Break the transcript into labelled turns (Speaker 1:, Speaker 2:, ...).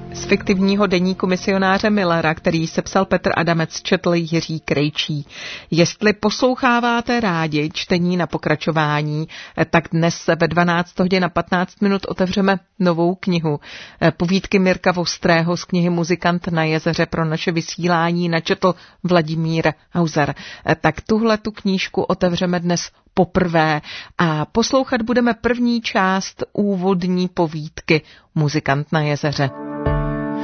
Speaker 1: Z fiktivního deníku misionáře Millera, který sepsal Petr Adamec, četl Jiří Krejčí. Jestli posloucháváte rádi čtení na pokračování, tak dnes ve 12 hodin a 15 minut otevřeme novou knihu. Povídky Mirka Vostrého z knihy Muzikant na jezeře pro naše vysílání načetl Vladimír Hauser. Tak tuhletu knížku otevřeme dnes poprvé a poslouchat budeme první část úvodní povídky Muzikant na jezeře.